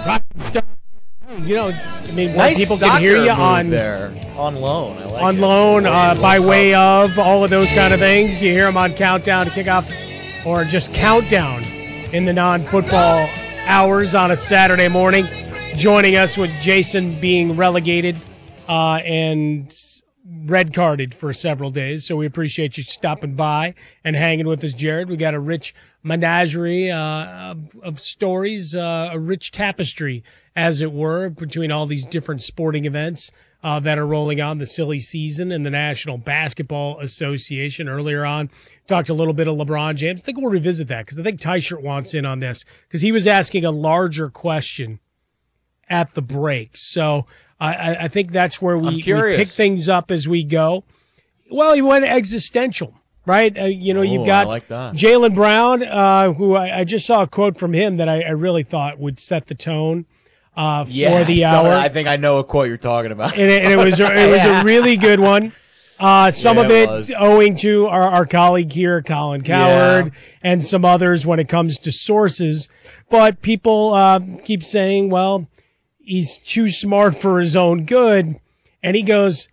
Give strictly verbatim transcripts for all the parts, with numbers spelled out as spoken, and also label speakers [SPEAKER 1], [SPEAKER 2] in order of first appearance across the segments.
[SPEAKER 1] You know, it's, I mean,
[SPEAKER 2] nice
[SPEAKER 1] people can hear you on
[SPEAKER 2] there on loan. I like
[SPEAKER 1] on
[SPEAKER 2] it.
[SPEAKER 1] loan uh, by way of all of those kind of things. You hear them on Countdown to Kickoff, or just Countdown in the non-football hours on a Saturday morning. Joining us with Jason being relegated uh, and red carded for several days, so we appreciate you stopping by and hanging with us, Jared. We got a rich menagerie uh, of, of stories, uh, a rich tapestry, as it were, between all these different sporting events uh, that are rolling on, the silly season and the National Basketball Association. Earlier on, talked a little bit of LeBron James. I think we'll revisit that because I think Tyshirt wants in on this because he was asking a larger question at the break. So I, I think that's where we, we pick things up as we go. Well, he went existential, right? Uh, you know,
[SPEAKER 2] oh,
[SPEAKER 1] you've got
[SPEAKER 2] like
[SPEAKER 1] Jaylen Brown, uh, who I, I just saw a quote from him that I, I really thought would set the tone uh,
[SPEAKER 2] yeah,
[SPEAKER 1] for the
[SPEAKER 2] so
[SPEAKER 1] hour.
[SPEAKER 2] I think I know a quote you're talking about.
[SPEAKER 1] and, it, and it was a, it was a really good one. Uh, some
[SPEAKER 2] yeah,
[SPEAKER 1] of it,
[SPEAKER 2] it
[SPEAKER 1] owing to our, our colleague here, Colin Cowherd, yeah. and some others when it comes to sources. But people uh, keep saying, well, he's too smart for his own good. And he goes,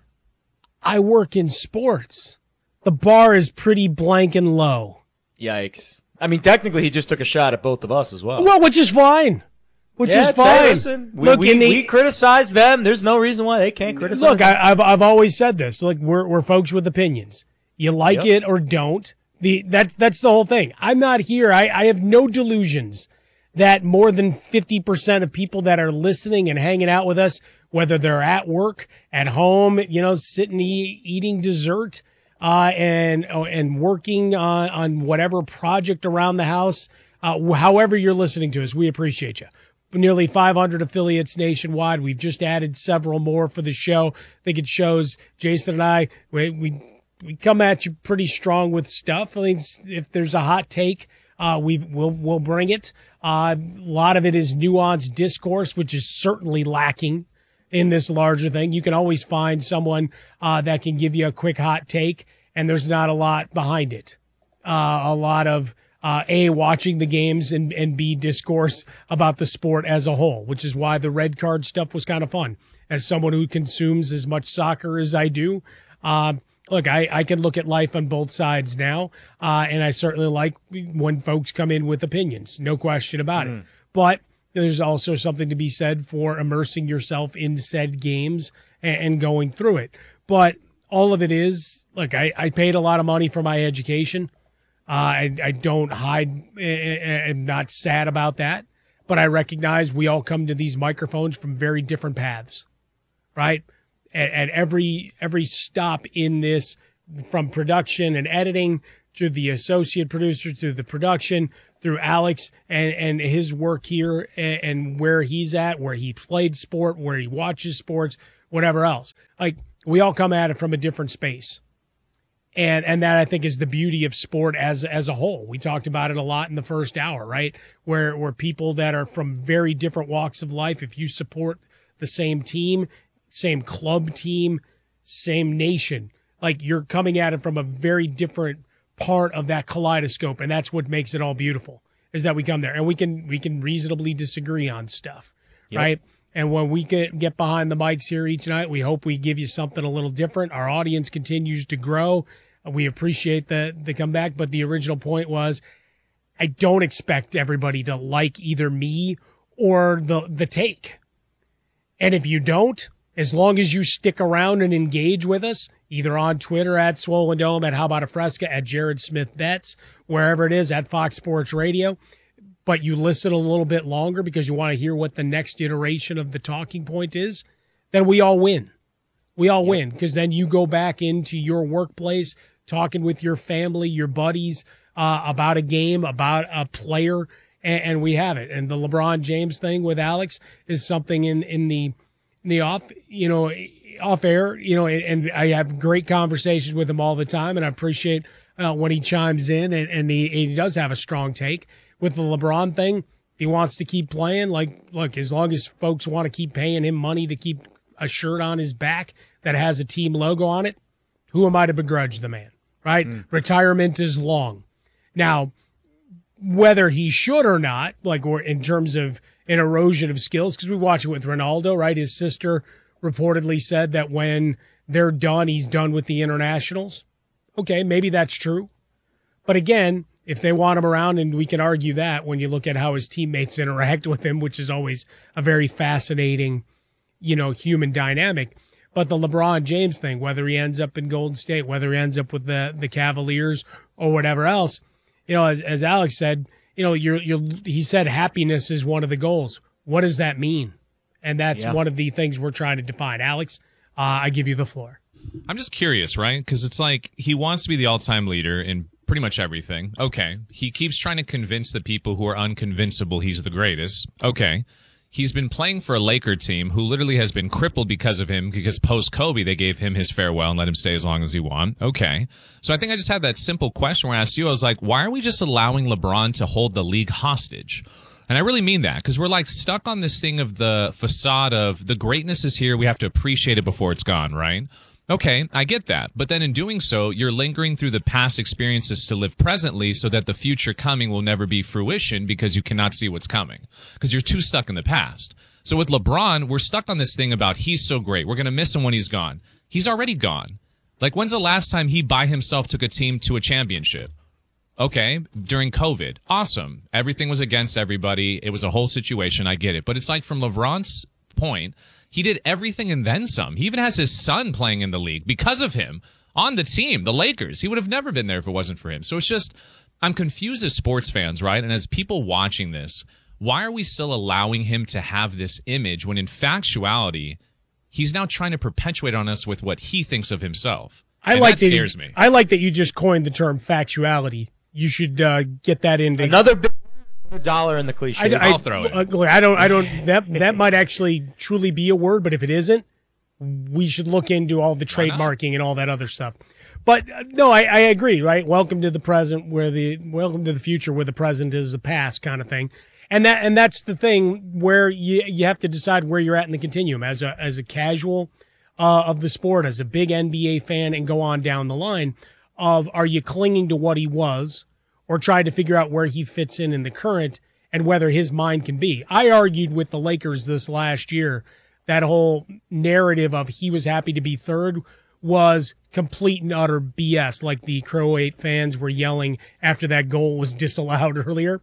[SPEAKER 1] I work in sports. The bar is pretty blank and low.
[SPEAKER 2] Yikes. I mean, technically, he just took a shot at both of us as well.
[SPEAKER 1] Well, which is fine. Which
[SPEAKER 2] yeah,
[SPEAKER 1] is fine.
[SPEAKER 2] Hey, listen, we,
[SPEAKER 1] look,
[SPEAKER 2] we,
[SPEAKER 1] in the,
[SPEAKER 2] we criticize them. There's no reason why they can't criticize
[SPEAKER 1] Look,
[SPEAKER 2] them.
[SPEAKER 1] I, I've I've always said this. Look, we're we're folks with opinions. You like
[SPEAKER 2] yep.
[SPEAKER 1] it or don't. The that's that's the whole thing. I'm not here. I, I have no delusions that more than fifty percent of people that are listening and hanging out with us, whether they're at work, at home, you know, sitting e- eating dessert, uh, and and working on, on whatever project around the house, uh, however you're listening to us, we appreciate you. Nearly five hundred affiliates nationwide. We've just added several more for the show. I think it shows Jason and I, we we, we come at you pretty strong with stuff. I mean, if there's a hot take, uh, we we'll we'll bring it. Uh, a lot of it is nuanced discourse, which is certainly lacking in this larger thing. You can always find someone uh, that can give you a quick hot take, and there's not a lot behind it. Uh, a lot of uh, A, watching the games, and, and B, discourse about the sport as a whole, which is why the red card stuff was kind of fun. As someone who consumes as much soccer as I do, uh, look, I, I can look at life on both sides now, uh, and I certainly like when folks come in with opinions, no question about mm. it. But there's also something to be said for immersing yourself in said games and, and going through it. But all of it is, look, I, I paid a lot of money for my education. Uh, I, I don't hide and I'm not sad about that, but I recognize we all come to these microphones from very different paths, right? At, at every every stop in this, from production and editing to the associate producer to the production, through Alex and, and his work here and, and where he's at, where he played sport, where he watches sports, whatever else. Like, we all come at it from a different space. And and that, I think, is the beauty of sport as as a whole. We talked about it a lot in the first hour, right? Where where people that are from very different walks of life, if you support the same team, same club team, same nation, like, you're coming at it from a very different part of that kaleidoscope, and that's what makes it all beautiful, is that we come there and we can we can reasonably disagree on stuff, yep. right? And when we get, get behind the mics here each night, we hope we give you something a little different. Our audience continues to grow. We appreciate the, the comeback, but the original point was, I don't expect everybody to like either me or the the take. And if you don't, as long as you stick around and engage with us, either on Twitter at Swollen Dome, at How About a Fresca, at Jared Smith Betts, wherever it is, at Fox Sports Radio, but you listen a little bit longer because you want to hear what the next iteration of the talking point is, then we all win. We all win, because then you go back into your workplace, talking with your family, your buddies, uh, about a game, about a player, and, and we have it. And the LeBron James thing with Alex is something in, in the in the off, you know, off air, you know, and, and I have great conversations with him all the time, and I appreciate uh, when he chimes in, and, and he, he does have a strong take. With the LeBron thing, if he wants to keep playing, like, look, as long as folks want to keep paying him money to keep a shirt on his back that has a team logo on it, who am I to begrudge the man, right? Mm. Retirement is long. Now, whether he should or not, like, or in terms of an erosion of skills because we watch it with Ronaldo, right? His sister reportedly said that when they're done, he's done with the internationals. Okay, maybe that's true. But again, if they want him around, and we can argue that when you look at how his teammates interact with him, which is always a very fascinating, you know, human dynamic. But the LeBron James thing, whether he ends up in Golden State, whether he ends up with the, the Cavaliers or whatever else, you know, as, as Alex said, you know, you're, you're, he said happiness is one of the goals. What does that mean? And that's yeah. one of the things we're trying to define. Alex, uh, I give you the floor.
[SPEAKER 3] I'm just curious, right? Because it's like he wants to be the all-time leader in pretty much everything. Okay. He keeps trying to convince the people who are unconvincible he's the greatest. Okay. He's been playing for a Laker team who literally has been crippled because of him, because post-Kobe, they gave him his farewell and let him stay as long as he want. Okay. So I think I just had that simple question where I asked you, I was like, why are we just allowing LeBron to hold the league hostage? And I really mean that, because we're like stuck on this thing of the facade of the greatness is here, we have to appreciate it before it's gone, right? Okay, I get that. But then in doing so, you're lingering through the past experiences to live presently so that the future coming will never be fruition because you cannot see what's coming. Because you're too stuck in the past. So with LeBron, we're stuck on this thing about he's so great. We're going to miss him when he's gone. He's already gone. Like, when's the last time he by himself took a team to a championship? Okay, during COVID. Awesome. Everything was against everybody. It was a whole situation. I get it. But it's like from LeBron's point, he did everything and then some. He even has his son playing in the league because of him on the team, the Lakers. He would have never been there if it wasn't for him. So it's just, I'm confused as sports fans, right? And as people watching this, why are we still allowing him to have this image when in factuality, he's now trying to perpetuate on us with what he thinks of himself?
[SPEAKER 1] I
[SPEAKER 3] and
[SPEAKER 1] like
[SPEAKER 3] that
[SPEAKER 1] that
[SPEAKER 3] scares
[SPEAKER 1] you,
[SPEAKER 3] me.
[SPEAKER 1] I like that you just coined the term factuality. You should uh, get that into
[SPEAKER 2] another big dollar in the cliche.
[SPEAKER 3] I, I'll throw it.
[SPEAKER 1] I, I don't. I don't. That that might actually truly be a word, but if it isn't, we should look into all the trademarking and all that other stuff. But uh, no, I, I agree. Right? Welcome to the present, where the welcome to the future, where the present is the past, kind of thing. And that and that's the thing where you you have to decide where you're at in the continuum as a as a casual uh, of the sport, as a big N B A fan, and go on down the line of are you clinging to what he was, or trying to figure out where he fits in in the current and whether his mind can be. I argued with the Lakers this last year, that whole narrative of he was happy to be third was complete and utter B S, like the Croat fans were yelling after that goal was disallowed earlier.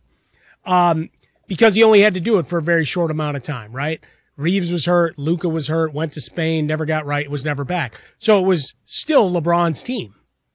[SPEAKER 1] Um, because he only had to do it for a very short amount of time, right? Reeves was hurt, Luka was hurt, went to Spain, never got right, was never back. So it was still LeBron's team.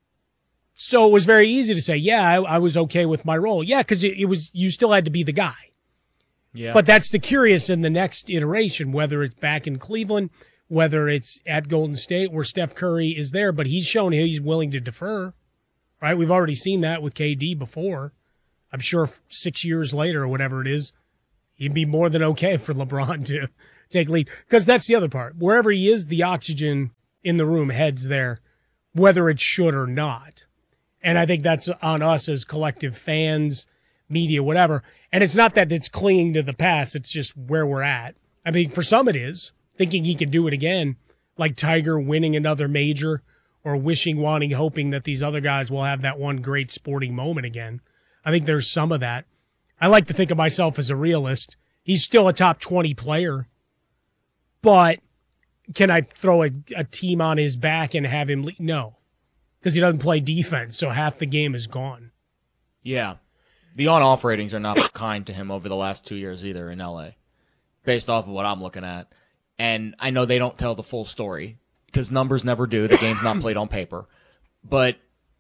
[SPEAKER 1] So it was very easy to say, yeah, I, I was okay with my role. Yeah, because it, it was you still had to be the guy.
[SPEAKER 2] Yeah.
[SPEAKER 1] But that's the curious in the next iteration, whether it's back in Cleveland, whether it's at Golden State where Steph Curry is there, but he's shown he's willing to defer, right? We've already seen that with K D before. I'm sure six years later or whatever it is, he'd be more than okay for LeBron to take lead. Because that's the other part. Wherever he is, the oxygen in the room heads there, whether it should or not. And I think that's on us as collective fans, media, whatever. And it's not that it's clinging to the past. It's just where we're at. I mean, for some it is, thinking he can do it again, like Tiger winning another major or wishing, wanting, hoping that these other guys will have that one great sporting moment again. I think there's some of that. I like to think of myself as a realist. He's still a top twenty player, but can I throw a, a team on his back and have him lead? No. Because he doesn't play defense, so half the game is gone.
[SPEAKER 4] Yeah. The on-off ratings are not kind to him over the last two years either in L A, based off of what I'm looking at. And I know they don't tell the full story, because numbers never do. The game's not played on paper. But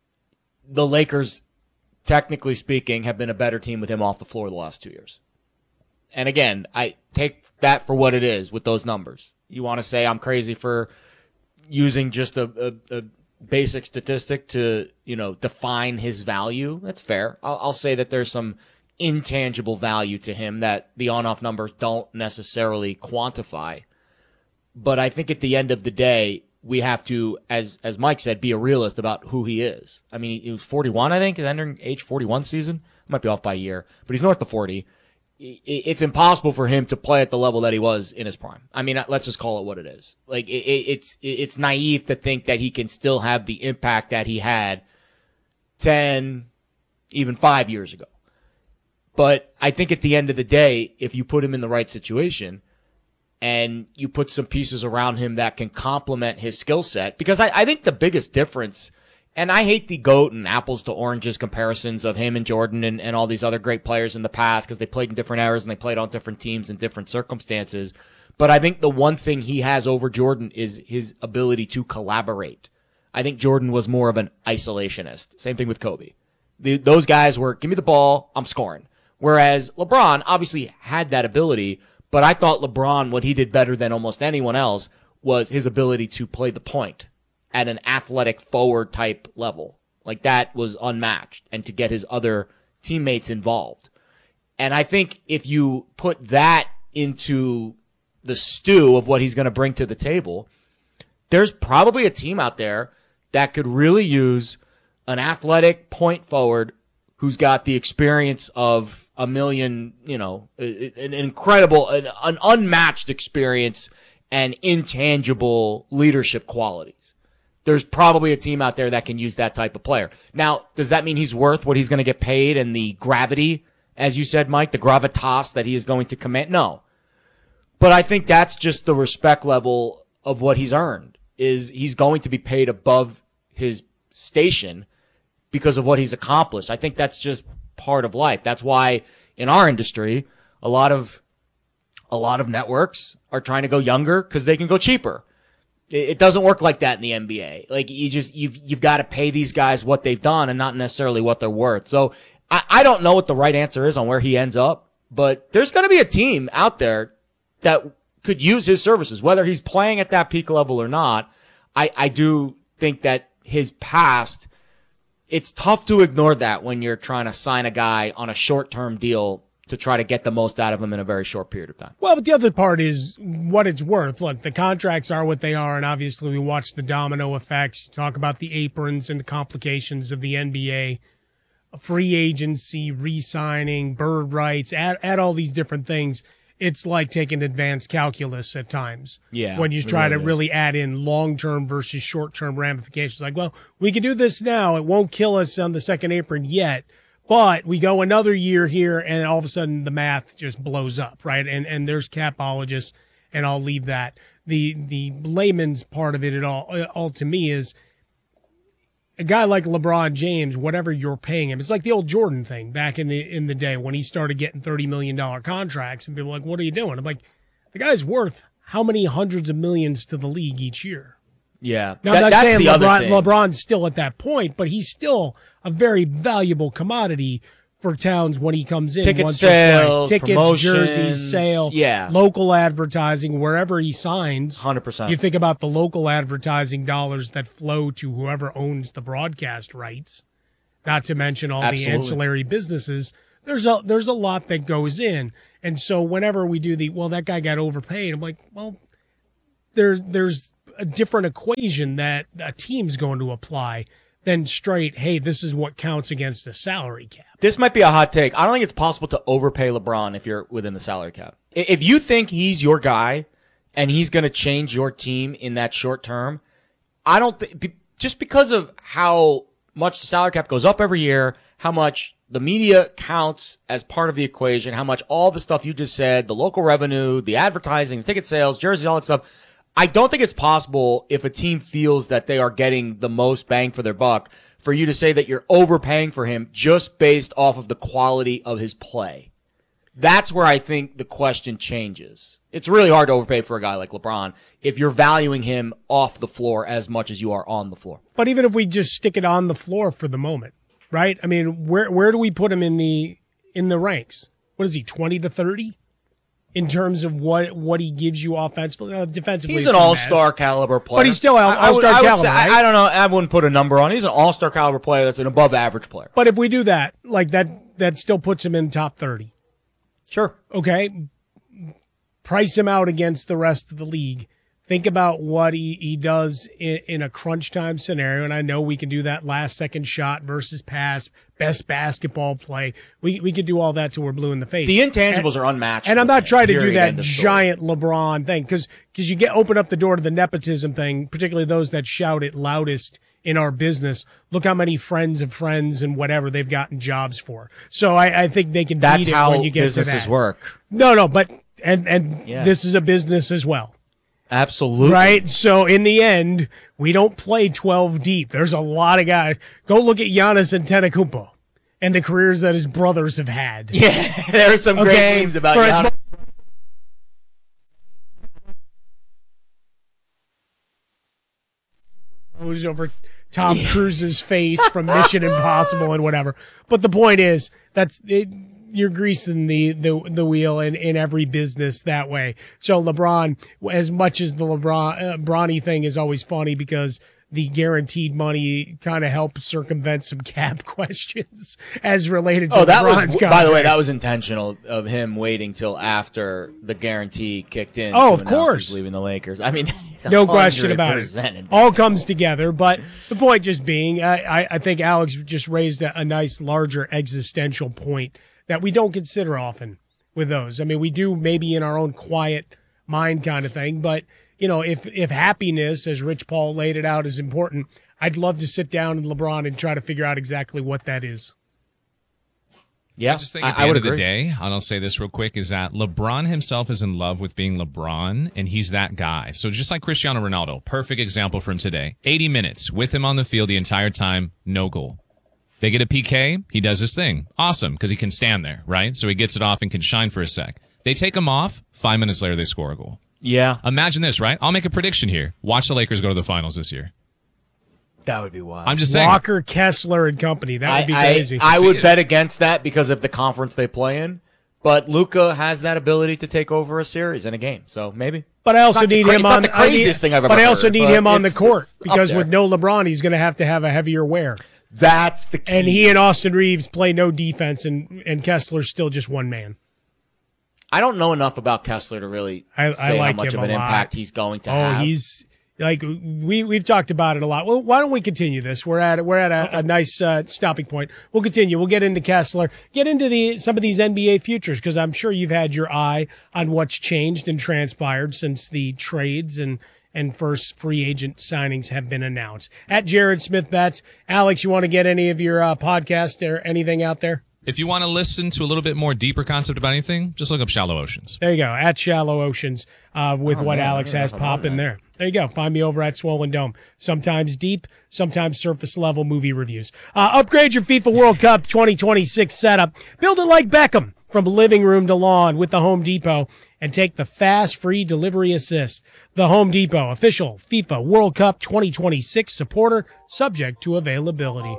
[SPEAKER 4] the Lakers, technically speaking, have been a better team with him off the floor the last two years. And again, I take that for what it is with those numbers. You want to say I'm crazy for using just a, a, a basic statistic to, you know, define his value. That's fair. I'll, I'll say that there's some intangible value to him that the on-off numbers don't necessarily quantify. But I think at the end of the day, we have to, as as Mike said, be a realist about who he is. I mean, he was forty-one, I think, is entering age forty-one season. Might be off by a year, but he's north of forty. It's impossible for him to play at the level that he was in his prime. I mean, let's just call it what it is. Like, it, it's it's naive to think that he can still have the impact that he had ten, even five years ago. But I think at the end of the day, if you put him in the right situation and you put some pieces around him that can complement his skill set, because I, I think the biggest difference, and I hate the GOAT and apples to oranges comparisons of him and Jordan and, and all these other great players in the past because they played in different eras and they played on different teams in different circumstances. But I think the one thing he has over Jordan is his ability to collaborate. I think Jordan was more of an isolationist. Same thing with Kobe. The, those guys were, give me the ball, I'm scoring. Whereas LeBron obviously had that ability, but I thought LeBron, what he did better than almost anyone else was his ability to play the point at an athletic forward type level. Like that was unmatched, and to get his other teammates involved. And I think if you put that into the stew of what he's going to bring to the table, there's probably a team out there that could really use an athletic point forward who's got the experience of a million, you know, an incredible, an, an unmatched experience and intangible leadership qualities. There's probably a team out there that can use that type of player. Now, does that mean he's worth what he's going to get paid and the gravity, as you said, Mike, the gravitas that he is going to command? No. But I think that's just the respect level of what he's earned, is he's going to be paid above his station because of what he's accomplished. I think that's just part of life. That's why in our industry, a lot of a lot of networks are trying to go younger because they can go cheaper. It, it doesn't work like that in the N B A. Like you just you've you've got to pay these guys what they've done and not necessarily what they're worth. So I, I don't know what the right answer is on where he ends up, but there's going to be a team out there that could use his services, whether he's playing at that peak level or not. I, I do think that his past, it's tough to ignore that when you're trying to sign a guy on a short-term deal to try to get the most out of him in a very short period of time.
[SPEAKER 1] Well, but the other part is what it's worth. Look, the contracts are what they are, and obviously we watch the domino effects. You talk about the aprons and the complications of the N B A, free agency, re-signing, bird rights, add, add all these different things. It's like taking advanced calculus at times.
[SPEAKER 4] Yeah,
[SPEAKER 1] when you try
[SPEAKER 4] really
[SPEAKER 1] to
[SPEAKER 4] is.
[SPEAKER 1] really add in long-term versus short-term ramifications. Like, well, we can do this now. It won't kill us on the second apron yet, but we go another year here and all of a sudden the math just blows up, right? And and there's capologists, and I'll leave that. The the layman's part of it at all, all to me is a guy like LeBron James, whatever you're paying him, it's like the old Jordan thing back in the in the day when he started getting thirty million dollars contracts, and people were like, what are you doing? I'm like, the guy's worth how many hundreds of millions to the league each year?
[SPEAKER 4] Yeah.
[SPEAKER 1] Now,
[SPEAKER 4] That-
[SPEAKER 1] I'm not
[SPEAKER 4] that's
[SPEAKER 1] saying
[SPEAKER 4] the other
[SPEAKER 1] LeBron,
[SPEAKER 4] thing.
[SPEAKER 1] LeBron's still at that point, but he's still a very valuable commodity for towns when he comes in.
[SPEAKER 4] Ticket
[SPEAKER 1] once
[SPEAKER 4] sales,
[SPEAKER 1] or twice. Tickets,
[SPEAKER 4] promotions,
[SPEAKER 1] jerseys, sale,
[SPEAKER 4] yeah.
[SPEAKER 1] local advertising, wherever he signs.
[SPEAKER 4] one hundred percent.
[SPEAKER 1] You think about the local advertising dollars that flow to whoever owns the broadcast rights, not to mention all
[SPEAKER 4] Absolutely.
[SPEAKER 1] the ancillary businesses. There's a there's a lot that goes in. And so whenever we do the, well, that guy got overpaid, I'm like, well, there's there's a different equation that a team's going to apply than straight, hey, this is what counts against the salary cap.
[SPEAKER 4] This might be a hot take. I don't think it's possible to overpay LeBron if you're within the salary cap. I- If you think he's your guy and he's going to change your team in that short term, I don't think, just because of how much the salary cap goes up every year, how much the media counts as part of the equation, how much all the stuff you just said, the local revenue, the advertising, ticket sales, jerseys, all that stuff. I don't think it's possible if a team feels that they are getting the most bang for their buck for you to say that you're overpaying for him just based off of the quality of his play. That's where I think the question changes. It's really hard to overpay for a guy like LeBron if you're valuing him off the floor as much as you are on the floor.
[SPEAKER 1] But even if we just stick it on the floor for the moment, right? I mean, where where do we put him in the in the ranks? What is he, twenty to thirty? In terms of what what he gives you offensively, uh, defensively.
[SPEAKER 4] He's
[SPEAKER 1] it's
[SPEAKER 4] an
[SPEAKER 1] a
[SPEAKER 4] all-star
[SPEAKER 1] mess.
[SPEAKER 4] caliber player.
[SPEAKER 1] But he's still
[SPEAKER 4] I- I would-
[SPEAKER 1] all-star
[SPEAKER 4] I would
[SPEAKER 1] caliber,
[SPEAKER 4] say- I-
[SPEAKER 1] right?
[SPEAKER 4] I don't know. I wouldn't put a number on it. He's an all-star caliber player that's an above-average player.
[SPEAKER 1] But if we do that, like that, that still puts him in top thirty.
[SPEAKER 4] Sure.
[SPEAKER 1] Okay, price him out against the rest of the league. Think about what he, he does in, in a crunch time scenario. And I know we can do that last second shot versus pass, best basketball play. We we could do all that till we're blue in the face.
[SPEAKER 4] The intangibles
[SPEAKER 1] and,
[SPEAKER 4] are unmatched.
[SPEAKER 1] And I'm
[SPEAKER 4] with
[SPEAKER 1] not
[SPEAKER 4] him,
[SPEAKER 1] trying to do
[SPEAKER 4] period,
[SPEAKER 1] that
[SPEAKER 4] end of story.
[SPEAKER 1] giant LeBron thing because because you get open up the door to the nepotism thing, particularly those that shout it loudest in our business. Look how many friends of friends and whatever they've gotten jobs for. So I, I think they can
[SPEAKER 4] That's
[SPEAKER 1] beat it
[SPEAKER 4] how
[SPEAKER 1] when you get to
[SPEAKER 4] businesses
[SPEAKER 1] that.
[SPEAKER 4] work.
[SPEAKER 1] No, no, but and and
[SPEAKER 4] Yeah.
[SPEAKER 1] this is a business as well.
[SPEAKER 2] Absolutely.
[SPEAKER 1] Right? So in the end, we don't play twelve deep. There's a lot of guys. Go look at Giannis Antetokounmpo and the careers that his brothers have had.
[SPEAKER 2] Yeah, there are some great
[SPEAKER 1] Okay,
[SPEAKER 2] memes about
[SPEAKER 1] for as
[SPEAKER 2] Giannis.
[SPEAKER 1] much- Goes over Tom Cruise's face from Mission Impossible and whatever. But the point is, that's it, you're greasing the, the, the wheel in, in every business that way. So LeBron, as much as the LeBron uh, Bronny thing is always funny because the guaranteed money kind of helps circumvent some cap questions as related to
[SPEAKER 2] Oh, that
[SPEAKER 1] LeBron's
[SPEAKER 2] was, by the way,
[SPEAKER 1] contract.
[SPEAKER 2] that was intentional of him waiting till after the guarantee kicked in.
[SPEAKER 1] Oh,
[SPEAKER 2] to
[SPEAKER 1] of
[SPEAKER 2] announce
[SPEAKER 1] course.
[SPEAKER 2] he's leaving the Lakers. I mean, it's
[SPEAKER 1] No question about
[SPEAKER 2] one
[SPEAKER 1] it.
[SPEAKER 2] hundred percent.
[SPEAKER 1] All comes together. But the point just being, I, I, I think Alex just raised a, a nice, larger existential point that we don't consider often with those. I mean, we do maybe in our own quiet mind kind of thing. But, you know, if, if happiness, as Rich Paul laid it out, is important, I'd love to sit down with LeBron and try to figure out exactly what that is.
[SPEAKER 2] Yeah,
[SPEAKER 3] I just think
[SPEAKER 2] I,
[SPEAKER 3] at the
[SPEAKER 2] I
[SPEAKER 3] end
[SPEAKER 2] would
[SPEAKER 3] of the
[SPEAKER 2] agree.
[SPEAKER 3] day, and I'll say this real quick, is that LeBron himself is in love with being LeBron, and he's that guy. So just like Cristiano Ronaldo, perfect example from today. eighty minutes with him on the field the entire time, no goal. They get a P K, he does his thing. Awesome, because he can stand there, right? So he gets it off and can shine for a sec. They take him off, five minutes later they score a goal.
[SPEAKER 2] Yeah,
[SPEAKER 3] Imagine this, right? I'll make a prediction here. Watch the Lakers go to the finals this year.
[SPEAKER 2] that would be wild.
[SPEAKER 3] I'm just saying.
[SPEAKER 1] Walker, Kessler, and company. That would be
[SPEAKER 2] I,
[SPEAKER 1] crazy.
[SPEAKER 2] I, I
[SPEAKER 3] See
[SPEAKER 2] would
[SPEAKER 3] it.
[SPEAKER 2] bet against that because of the conference they play in. But Luka has that ability to take over a series in a game, so maybe.
[SPEAKER 1] But I also
[SPEAKER 2] Not the
[SPEAKER 1] need
[SPEAKER 2] cra-
[SPEAKER 1] him
[SPEAKER 2] it's not
[SPEAKER 1] on
[SPEAKER 2] the
[SPEAKER 1] I need-
[SPEAKER 2] craziest thing I've
[SPEAKER 1] But
[SPEAKER 2] ever
[SPEAKER 1] I also
[SPEAKER 2] heard,
[SPEAKER 1] need
[SPEAKER 2] but
[SPEAKER 1] him on the
[SPEAKER 2] it's-
[SPEAKER 1] court
[SPEAKER 2] it's up
[SPEAKER 1] because
[SPEAKER 2] there.
[SPEAKER 1] with no LeBron, he's going to have to have a heavier wear.
[SPEAKER 2] That's the key.
[SPEAKER 1] And he and Austin Reeves play no defense, and and Kessler's still just one man.
[SPEAKER 2] I don't know enough about Kessler to really
[SPEAKER 1] I- I
[SPEAKER 2] say
[SPEAKER 1] like
[SPEAKER 2] how much
[SPEAKER 1] him
[SPEAKER 2] of an
[SPEAKER 1] a lot.
[SPEAKER 2] impact he's going to
[SPEAKER 1] Oh,
[SPEAKER 2] have.
[SPEAKER 1] he's like we we've talked about it a lot. Well, why don't we continue this? We're at we're at a, a nice uh, stopping point. We'll continue. We'll get into Kessler, get into the some of these N B A futures because I'm sure you've had your eye on what's changed and transpired since the trades and. And first free agent signings have been announced. At Jared Smith Bets, Alex, you want to get any of your uh, podcast or anything out there?
[SPEAKER 3] If you want to listen to a little bit more deeper concept about anything, just look up Shallow Oceans.
[SPEAKER 1] There you go. At Shallow Oceans uh, with what
[SPEAKER 2] man, I
[SPEAKER 1] Alex
[SPEAKER 2] don't know
[SPEAKER 1] has
[SPEAKER 2] if I know
[SPEAKER 1] popping
[SPEAKER 2] that.
[SPEAKER 1] there. There you go. Find me over at Swollen Dome. Sometimes deep, sometimes surface level movie reviews. Uh, upgrade your FIFA World Cup twenty twenty-six setup. Build it like Beckham from living room to lawn with the Home Depot and take the fast free delivery assist. The Home Depot, official FIFA World Cup twenty twenty-six supporter, subject to availability.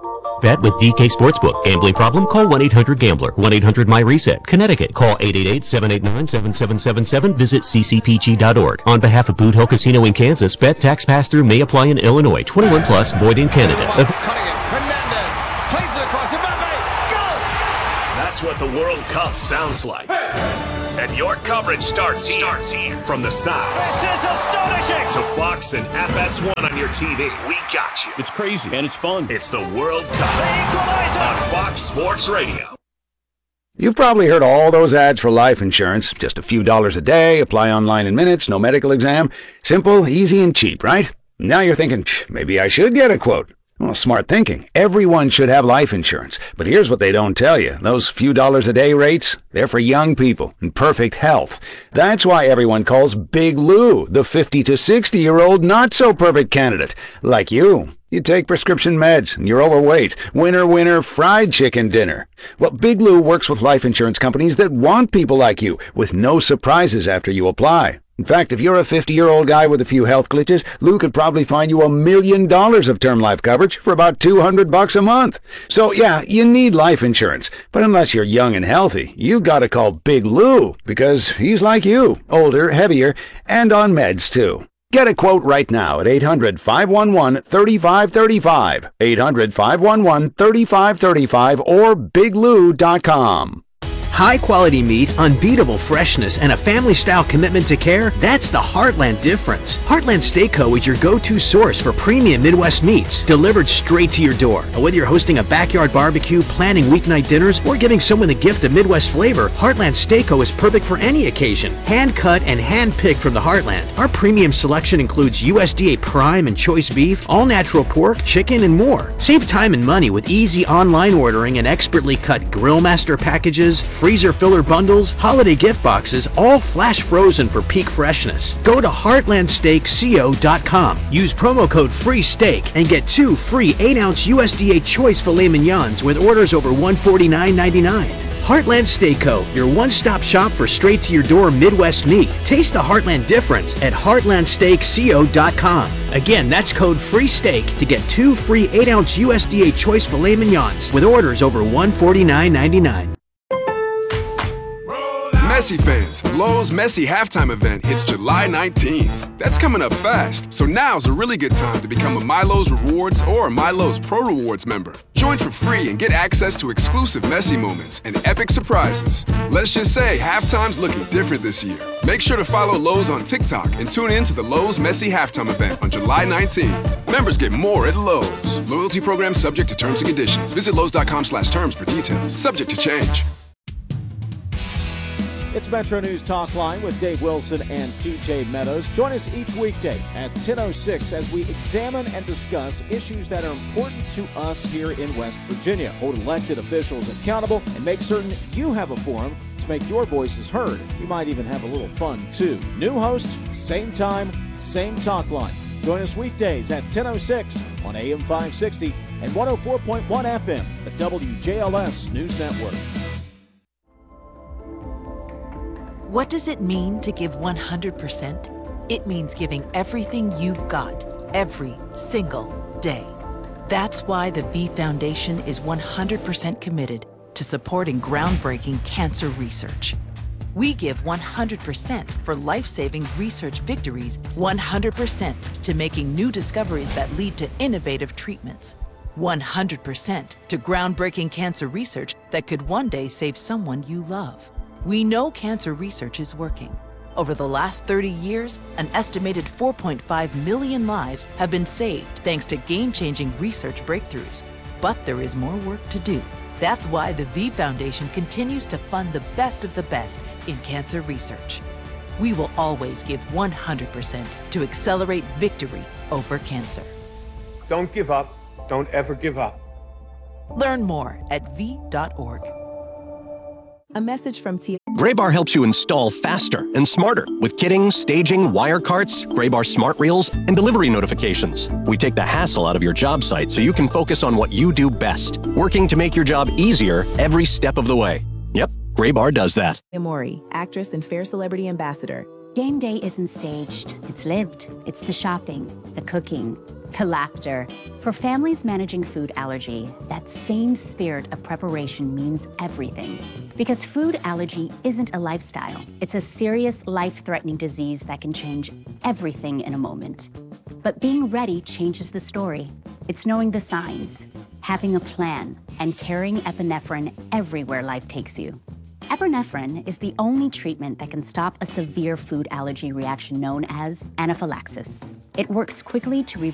[SPEAKER 5] Bet with D K Sportsbook. Gambling problem? Call one eight hundred gambler. one eight hundred my reset. Connecticut. Call eight eight eight, seven eight nine, seven seven seven seven. Visit c c p g dot org. On behalf of Boot Hill Casino in Kansas, bet tax pass-through may apply in Illinois. twenty-one plus, void in Canada.
[SPEAKER 6] It's cutting it. Hernandez plays it across. Mbappe, go!
[SPEAKER 7] That's what the World Cup sounds like. And your coverage starts here. Starts here. From the sides
[SPEAKER 6] This is astonishing!
[SPEAKER 7] to Fox and F S one on your T V. We got you.
[SPEAKER 8] It's crazy and it's fun.
[SPEAKER 7] It's the World Cup
[SPEAKER 6] The equalizer!
[SPEAKER 7] on Fox Sports Radio.
[SPEAKER 9] You've probably heard all those ads for life insurance. Just a few dollars a day, apply online in minutes, no medical exam. Simple, easy, and cheap, right? Now you're thinking, maybe I should get a quote. Well, smart thinking. Everyone should have life insurance. But here's what they don't tell you. Those few dollars a day rates, they're for young people in perfect health. That's why everyone calls Big Lou the fifty to sixty-year-old not-so-perfect candidate. Like you. You take prescription meds, and you're overweight. Winner, winner, fried chicken dinner. Well, Big Lou works with life insurance companies that want people like you, with no surprises after you apply. In fact, if you're a fifty-year-old guy with a few health glitches, Lou could probably find you a million dollars of term life coverage for about two hundred bucks a month. So yeah, you need life insurance. But unless you're young and healthy, you gotta call Big Lou, because he's like you, older, heavier, and on meds too. Get a quote right now at eight hundred, five one one, three five three five, eight hundred, five one one, three five three five, or big lou dot com.
[SPEAKER 8] High-quality meat, unbeatable freshness, and a family-style commitment to care, that's the Heartland difference. Heartland Steak Co. is your go-to source for premium Midwest meats, delivered straight to your door. Whether you're hosting a backyard barbecue, planning weeknight dinners, or giving someone the gift of Midwest flavor, Heartland Steak Co. is perfect for any occasion. Hand-cut and hand-picked from the Heartland. Our premium selection includes U S D A prime and choice beef, all-natural pork, chicken, and more. Save time and money with easy online ordering and expertly cut Grill Master packages, freezer filler bundles, holiday gift boxes, all flash frozen for peak freshness. Go to heartland steak co dot com. Use promo code FREESTEAK and get two free eight ounce U S D A choice filet mignons with orders over one hundred forty-nine ninety-nine. Heartland Steak Co., your one-stop shop for straight-to-your-door Midwest meat. Taste the Heartland difference at heartland steak co dot com. Again, that's code FREESTEAK to get two free eight ounce U S D A choice filet mignons with orders over one hundred forty-nine ninety-nine.
[SPEAKER 10] Messi fans, Lowe's Messi halftime event hits July nineteenth. That's coming up fast, so now's a really good time to become a MyLowe's Rewards or MyLowe's Pro Rewards member. Join for free and get access to exclusive Messi moments and epic surprises. Let's just say halftime's looking different this year. Make sure to follow Lowe's on TikTok and tune in to the Lowe's Messi halftime event on July nineteenth. Members get more at Lowe's. Loyalty program subject to terms and conditions. Visit Lowe's.com slash terms for details. Subject to change.
[SPEAKER 11] It's Metro News Talk Line with Dave Wilson and T J Meadows. Join us each weekday at ten oh six as we examine and discuss issues that are important to us here in West Virginia. Hold elected officials accountable and make certain you have a forum to make your voices heard. We might even have a little fun, too. New host, same time, same talk line. Join us weekdays at ten oh six on A M five sixty and one oh four point one F M, the W J L S News Network.
[SPEAKER 12] What does it mean to give one hundred percent? It means giving everything you've got, every single day. That's why the V Foundation is one hundred percent committed to supporting groundbreaking cancer research. We give one hundred percent for life-saving research victories, one hundred percent to making new discoveries that lead to innovative treatments, one hundred percent to groundbreaking cancer research that could one day save someone you love. We know cancer research is working. Over the last thirty years, an estimated four point five million lives have been saved thanks to game-changing research breakthroughs. But there is more work to do. That's why the V Foundation continues to fund the best of the best in cancer research. We will always give one hundred percent to accelerate victory over cancer.
[SPEAKER 13] Don't give up. Don't ever give up.
[SPEAKER 12] Learn more at v dot org.
[SPEAKER 14] A message from T.
[SPEAKER 15] Graybar helps you install faster and smarter with kitting, staging, wire carts, Graybar smart reels, and delivery notifications. We take the hassle out of your job site so you can focus on what you do best, working to make your job easier every step of the way. Yep, Graybar does that.
[SPEAKER 14] Amori, actress and Fair Celebrity Ambassador.
[SPEAKER 16] Game day isn't staged, it's lived. It's the shopping, the cooking, the laughter. For families managing food allergy, that same spirit of preparation means everything. Because food allergy isn't a lifestyle. It's a serious, life-threatening disease that can change everything in a moment. But being ready changes the story. It's knowing the signs, having a plan, and carrying epinephrine everywhere life takes you. Epinephrine is the only treatment that can stop a severe food allergy reaction known as anaphylaxis. It works quickly to